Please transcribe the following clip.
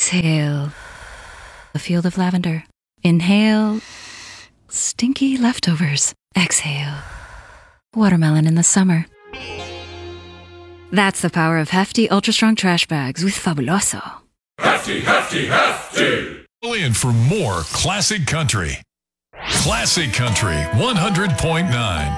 Exhale, a field of lavender. Inhale, stinky leftovers. Exhale, watermelon in the summer. That's the power of Hefty Ultra Strong Trash Bags with Fabuloso. Hefty, hefty, hefty! In for more classic country. Classic Country 100.9.